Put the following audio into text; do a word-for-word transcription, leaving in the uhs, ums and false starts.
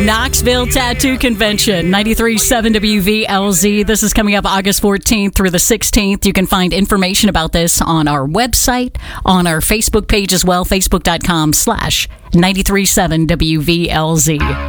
Knoxville Tattoo Convention, ninety-three point seven W V L Z. This is coming up August fourteenth through the sixteenth. You can find information about this on our website, on our Facebook page as well, facebook.com slash 937 WVLZ.